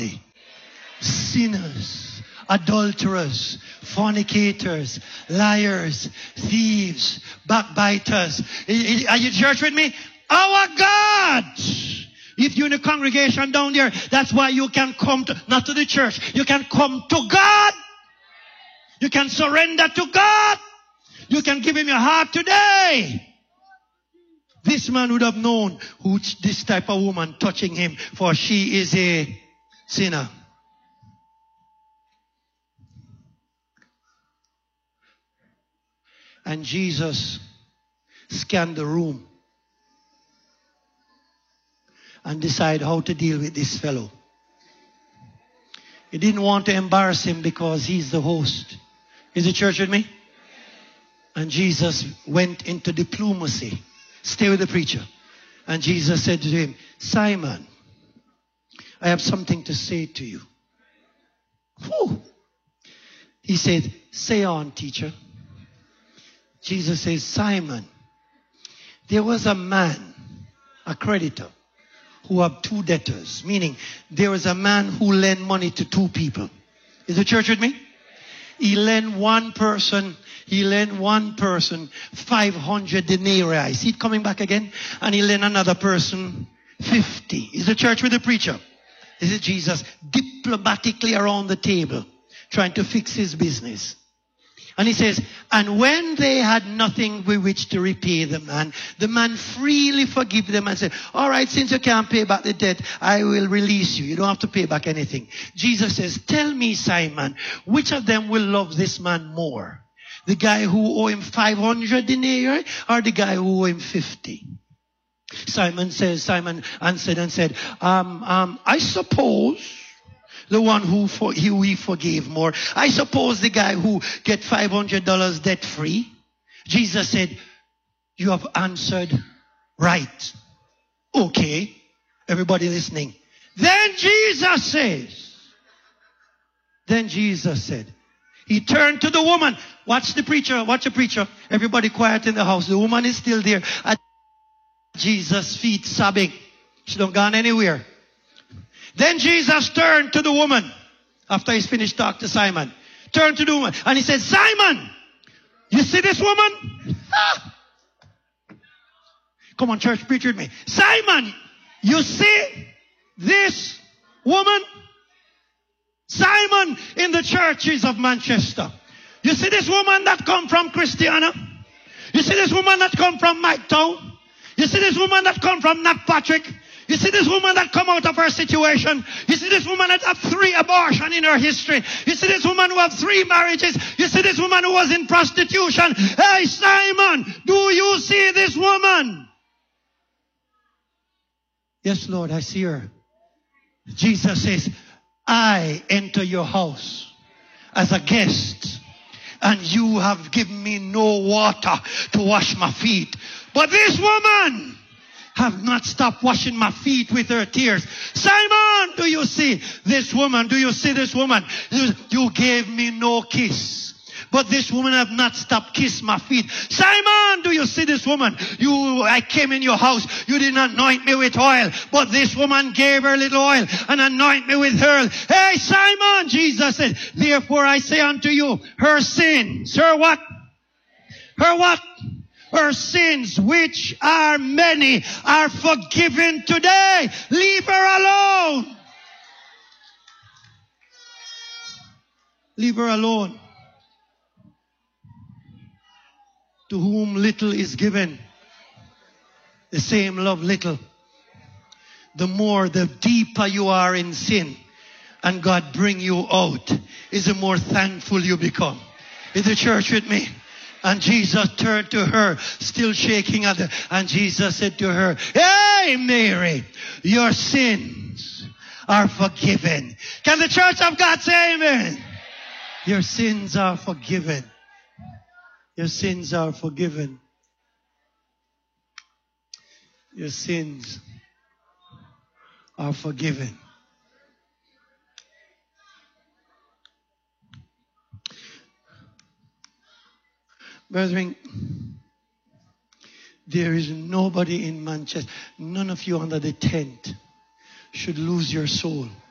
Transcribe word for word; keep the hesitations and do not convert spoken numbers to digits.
everybody. Sinners, adulterers, fornicators, liars, thieves, backbiters. Are you church with me? Our God. If you're in a congregation down there, that's why you can come to, not to the church. You can come to God. You can surrender to God. You can give him your heart today. This man would have known who this type of woman touching him, for she is a sinner. And Jesus scanned the room and decided how to deal with this fellow. He didn't want to embarrass him because he's the host. Is the church with me? And Jesus went into diplomacy. Stay with the preacher. And Jesus said to him, Simon, I have something to say to you. Whew. He said, say on, teacher. Jesus says, Simon, there was a man, a creditor, who had two debtors. Meaning, there was a man who lent money to two people. Is the church with me? He lent one person, he lent one person five hundred denarii. See it coming back again? And he lent another person fifty. Is the church with the preacher? This is Jesus diplomatically around the table, trying to fix his business. And he says, and when they had nothing with which to repay the man, the man freely forgave them and said, all right, since you can't pay back the debt, I will release you. You don't have to pay back anything. Jesus says, tell me, Simon, which of them will love this man more? The guy who owe him five hundred denarii or the guy who owe him fifty? Simon says, Simon answered and said, um, um, I suppose the one who, for, who he forgave more. I suppose the guy who get five hundred dollars debt free. Jesus said, you have answered right. Okay. Everybody listening. Then Jesus says, then Jesus said, he turned to the woman. Watch the preacher. Watch the preacher. Everybody quiet in the house. The woman is still there at Jesus' feet sobbing. She don't gone anywhere. Then Jesus turned to the woman after he's finished talking to Simon. Turned to the woman and he said, Simon, you see this woman? Ah! Come on, church, preach with me. Simon, you see this woman? Simon in the churches of Manchester. You see this woman that come from Christiana? You see this woman that come from Miketown? You see this woman that come from Knockpatrick? You see this woman that come out of her situation. You see this woman that have three abortions in her history. You see this woman who have three marriages. You see this woman who was in prostitution. Hey, Simon, do you see this woman? Yes, Lord, I see her. Jesus says, I enter your house as a guest, and you have given me no water to wash my feet. But this woman have not stopped washing my feet with her tears. Simon, do you see this woman? Do you see this woman? You, you gave me no kiss, but this woman have not stopped kiss my feet. Simon, do you see this woman? You, I came in your house. You didn't anoint me with oil, but this woman gave her little oil and anoint me with her. Hey, Simon, Jesus said, therefore I say unto you, her sins, her what? Her what? Her sins, which are many, are forgiven today. Leave her alone. Leave her alone. To whom little is given, the same love little. The more, the deeper you are in sin, and God bring you out, is the more thankful you become. Is the church with me? And Jesus turned to her, still shaking at her, and Jesus said to her, hey, Mary, your sins are forgiven. Can the church of God say amen? Your sins are forgiven. Your sins are forgiven. Your sins are forgiven. Brethren, there is nobody in Manchester, none of you under the tent should lose your soul.